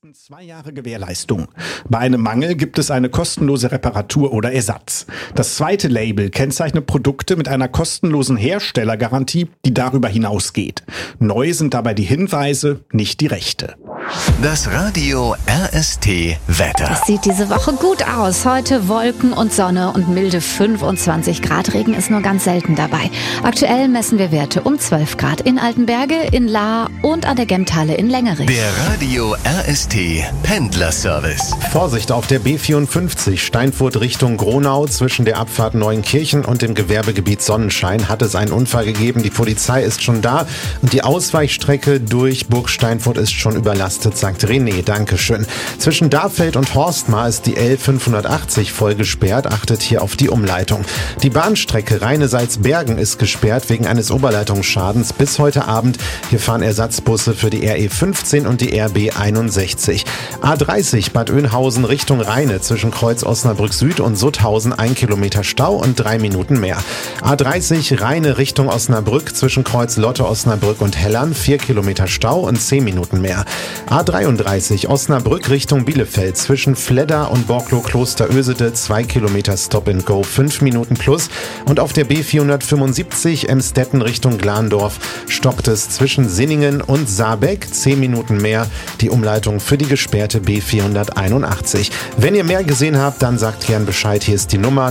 mindestens 2 Jahre Gewährleistung. Bei einem Mangel gibt es eine kostenlose Reparatur oder Ersatz. Das zweite Label kennzeichnet Produkte mit einer kostenlosen Herstellergarantie, die darüber hinausgeht. Neu sind dabei die Hinweise, nicht die Rechte. Das Radio RST Wetter. Es sieht diese Woche gut aus. Heute Wolken und Sonne und milde 25 Grad. Regen ist nur ganz selten dabei. Aktuell messen wir Werte um 12 Grad in Altenberge, in Lahr und an der Gemmthalle in Längerich. Der Radio RST Pendlerservice. Vorsicht auf der B54 Steinfurt Richtung Gronau. Zwischen der Abfahrt Neuenkirchen und dem Gewerbegebiet Sonnenschein hat es einen Unfall gegeben. Die Polizei ist schon da und die Ausweichstrecke durch Burg Steinfurt ist schon überlastet, sagt René. Dankeschön. Zwischen Darfeld und Horstmar ist die L580 voll gesperrt. Achtet hier auf die Umleitung. Die Bahnstrecke Rheine-Salzbergen ist gesperrt wegen eines Oberleitungsschadens bis heute Abend. Hier fahren Ersatzbusse für die RE15 und die RB61. A30 Bad Oeynhausen Richtung Rheine zwischen Kreuz Osnabrück Süd und Sutthausen 1 Kilometer Stau und 3 Minuten mehr. A30 Rheine Richtung Osnabrück zwischen Kreuz Lotte Osnabrück und Hellern 4 Kilometer Stau und 10 Minuten mehr. A33 Osnabrück Richtung Bielefeld zwischen Fledder und Borklow Klosterösede 2 Kilometer Stop and Go 5 Minuten plus. Und auf der B475 Emstetten Richtung Glandorf stockt es zwischen Sinningen und Saarbeck 10 Minuten mehr. Die Umleitung für die gesperrte B481. Wenn ihr mehr gesehen habt, dann sagt gern Bescheid. Hier ist die Nummer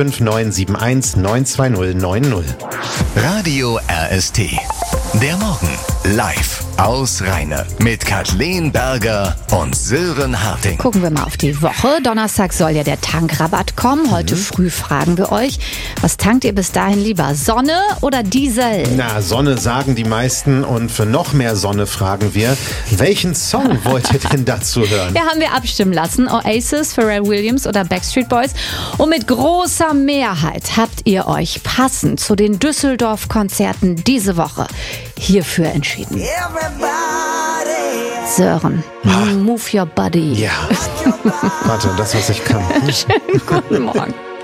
05971 92090. Radio RST. Der Morgen live aus Rheine mit Kathleen Berger und Sören Harting. Gucken wir mal auf die Woche. Donnerstag soll ja der Tankrabatt kommen. Heute früh fragen wir euch, was tankt ihr bis dahin lieber? Sonne oder Diesel? Na, Sonne sagen die meisten und für noch mehr Sonne fragen wir, welchen Song wollt ihr denn dazu hören? Ja, haben wir abstimmen lassen. Oasis, Pharrell Williams oder Backstreet Boys. Und mit großer Mehrheit habt ihr euch passend zu den Düsseldorf-Konzerten diese Woche hierfür entschieden. Sören, move your body. Ja. Warte, das, was ich kann. Schönen guten Morgen.